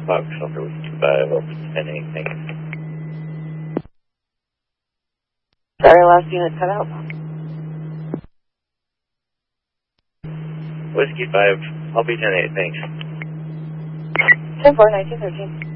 Fox Shelter Whiskey 5, open 10-8, thanks. Sorry, last unit cut out. Whiskey 5, I'll be 10-8, thanks. 10-4, 1913.